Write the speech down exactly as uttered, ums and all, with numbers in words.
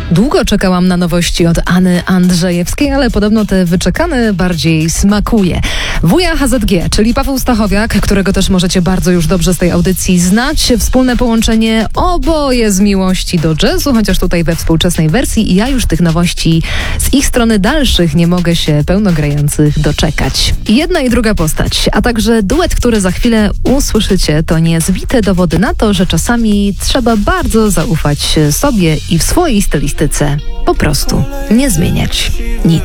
Długo czekałam na nowości od Anny Andrzejewskiej, ale podobno te wyczekane bardziej smakuje. Wuja H Z G, czyli Paweł Stachowiak, którego też możecie bardzo już dobrze z tej audycji znać. Wspólne połączenie oboje z miłości do jazzu, chociaż tutaj we współczesnej wersji. I ja już tych nowości z ich strony dalszych nie mogę się pełnogrających doczekać. Jedna i druga postać, a także duet, który za chwilę usłyszycie, to niezwite dowody na to, że czasami trzeba bardzo zaufać sobie i w swojej stylistyce po prostu nie zmieniać nic.